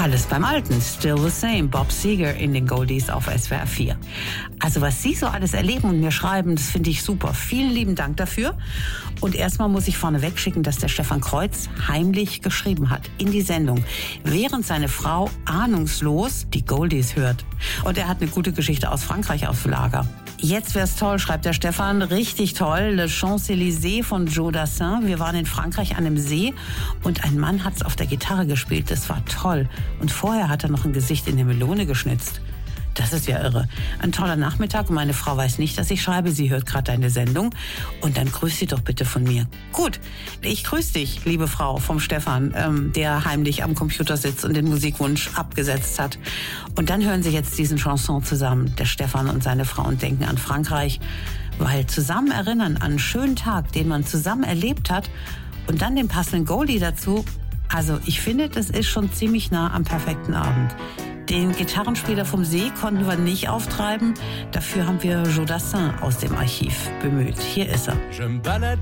Alles beim Alten, still the same. Bob Seger in den Goldies auf SWR 4. Also was Sie so alles erleben und mir schreiben, das finde ich super. Vielen lieben Dank dafür. Und erstmal muss ich vorneweg schicken, dass der Stefan Kreuz heimlich geschrieben hat in die Sendung, während seine Frau ahnungslos die Goldies hört. Und er hat eine gute Geschichte aus Frankreich auf Lager. Jetzt wär's toll, schreibt der Stefan, richtig toll. Le Champs-Élysées von Joe Dassin. Wir waren in Frankreich an einem See und ein Mann hat's auf der Gitarre gespielt. Das war toll. Und vorher hat er noch ein Gesicht in der Melone geschnitzt. Das ist ja irre. Ein toller Nachmittag und meine Frau weiß nicht, dass ich schreibe. Sie hört gerade deine Sendung. Und dann grüß sie doch bitte von mir. Gut, ich grüße dich, liebe Frau vom Stefan, der heimlich am Computer sitzt und den Musikwunsch abgesetzt hat. Und dann hören Sie jetzt diesen Chanson zusammen, der Stefan und seine Frau, und denken an Frankreich. Weil zusammen erinnern an einen schönen Tag, den man zusammen erlebt hat und dann den passenden Goldie dazu. Also ich finde, das ist schon ziemlich nah am perfekten Abend. Den Gitarrenspieler vom See konnten wir nicht auftreiben. Dafür haben wir Joe Dassin aus dem Archiv bemüht. Hier ist er.